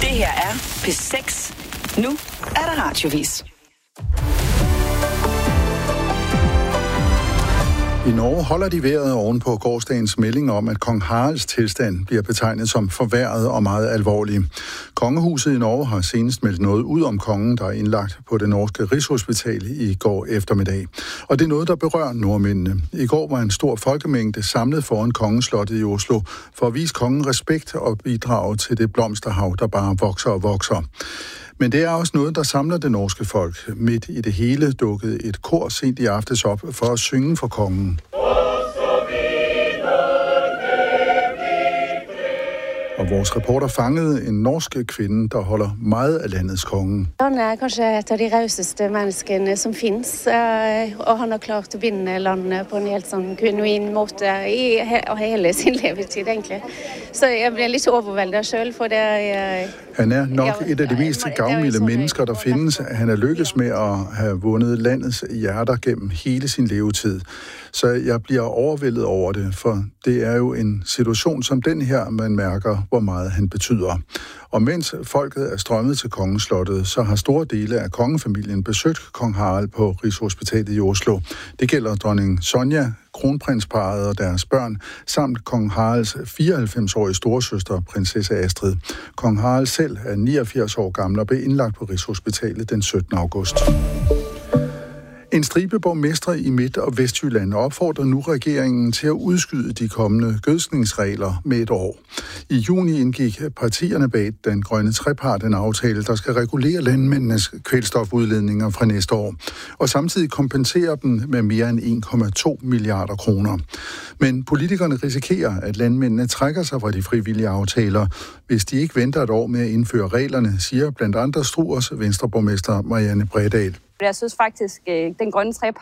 Det her er P6. Nu er der radiovis. I Norge holder de vejret oven på gårsdagens melding om, at kong Haralds tilstand bliver betegnet som forværret og meget alvorlig. Kongehuset i Norge har senest meldt noget ud om kongen, der er indlagt på det norske Rigshospital i går eftermiddag. Og det er noget, der berører nordmændene. I går var en stor folkemængde samlet foran kongeslottet i Oslo for at vise kongen respekt og bidrage til det blomsterhav, der bare vokser og vokser. Men det er også noget, der samler det norske folk. Midt i det hele dukkede et kor sent i aftes op for at synge for kongen. Og vores reporter fangede en norsk kvinde, der holder meget af landets konge. Han er kanskje et af de rauseste menneskene som findes, og han har klart at vinde landet på en helt sådan genuin måde i hele sin levetid egentlig. Så jeg bliver lidt overvældet selv, for det Han er nok et af de mest gavmilde mennesker, der findes. Han er lykkes med at have vundet landets hjerter gennem hele sin levetid. Så jeg bliver overvældet over det, for det er jo en situation som den her, man mærker, hvor meget han betyder. Og mens folket er strømmet til kongeslottet, så har store dele af kongefamilien besøgt kong Harald på Rigshospitalet i Oslo. Det gælder dronning Sonja, kronprinsparret og deres børn, samt kong Haralds 94-årige storesøster, prinsesse Astrid. Kong Harald selv er 89 år gammel og blev indlagt på Rigshospitalet den 17. august. En stribe borgmestre i Midt- og Vestjylland opfordrer nu regeringen til at udskyde de kommende gødskningsregler med et år. I juni indgik partierne bag den grønne trepart en aftale, der skal regulere landmændenes kvælstofudledninger fra næste år, og samtidig kompensere dem med mere end 1,2 milliarder kroner. Men politikerne risikerer, at landmændene trækker sig fra de frivillige aftaler, hvis de ikke venter et år med at indføre reglerne, siger blandt andre Struers venstreborgmester Marianne Bredal. Jeg synes faktisk, den grønne trepart